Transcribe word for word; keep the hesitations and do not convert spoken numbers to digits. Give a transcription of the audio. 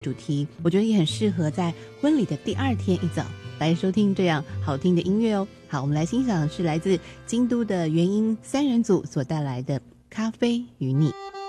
主题，我觉得也很适合在婚礼的第二天一早来收听这样好听的音乐哦。好，我们来欣赏是来自京都的元音三人组所带来的《咖啡与你》。